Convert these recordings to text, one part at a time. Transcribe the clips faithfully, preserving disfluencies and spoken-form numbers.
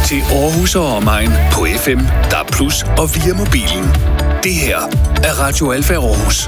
til Aarhus og omegn på F M, D A B plus, og via mobilen. Det her er Radio Alfa Aarhus.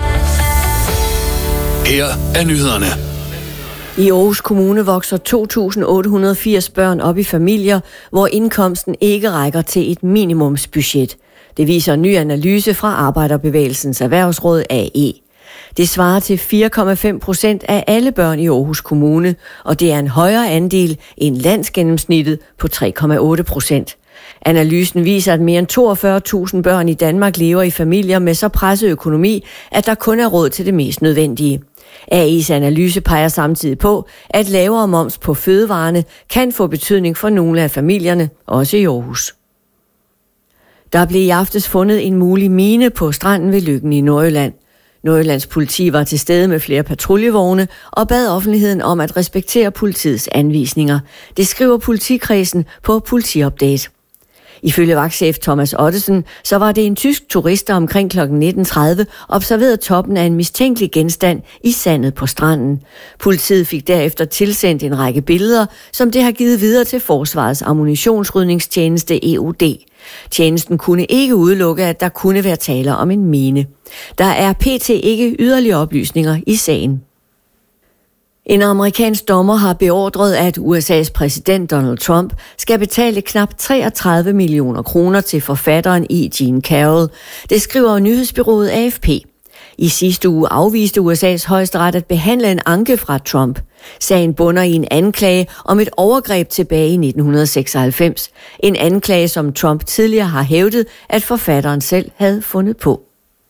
Her er nyhederne. I Aarhus Kommune vokser to tusind otte hundrede og firs børn op i familier, hvor indkomsten ikke rækker til et minimumsbudget. Det viser en ny analyse fra Arbejderbevægelsens Erhvervsråd A E. Det svarer til fire komma fem procent af alle børn i Aarhus Kommune, og det er en højere andel end landsgennemsnittet på tre komma otte procent. Analysen viser, at mere end toogfyrre tusind børn i Danmark lever i familier med så presset økonomi, at der kun er råd til det mest nødvendige. A E's analyse peger samtidig på, at lavere moms på fødevarene kan få betydning for nogle af familierne, også i Aarhus. Der blev i aftes fundet en mulig mine på stranden ved Løkken i Nordjylland. Nordjyllands politi var til stede med flere patruljevogne og bad offentligheden om at respektere politiets anvisninger. Det skriver politikredsen på Politiupdate. Ifølge vagtchef Thomas Ottesen, så var det en tysk turist, der omkring klokken nitten tredive observerede toppen af en mistænkelig genstand i sandet på stranden. Politiet fik derefter tilsendt en række billeder, som det har givet videre til Forsvarets ammunitionsrydningstjeneste E U D. Tjenesten kunne ikke udelukke, at der kunne være tale om en mine. Der er pt. Ikke yderligere oplysninger i sagen. En amerikansk dommer har beordret, at U S A's præsident Donald Trump skal betale knap treogtredive millioner kroner til forfatteren E. Jean Carroll. Det skriver nyhedsbureauet A F P. I sidste uge afviste U S A's højesteret at behandle en anke fra Trump. Sagen bunder i en anklage om et overgreb tilbage i nitten seksoghalvfems. En anklage, som Trump tidligere har hævdet, at forfatteren selv havde fundet på.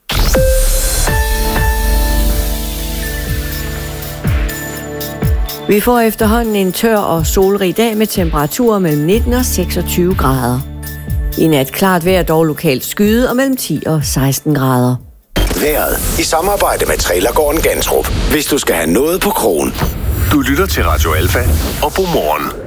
Vi får efterhånden en tør og solrig dag med temperaturer mellem nitten og seksogtyve grader. I nat klart vejr, dog lokalt skyde, og mellem ti og seksten grader. Vejret i samarbejde med Trailergården Gantrup. Hvis du skal have noget på krogen. Du lytter til Radio Alfa og Godmorgen.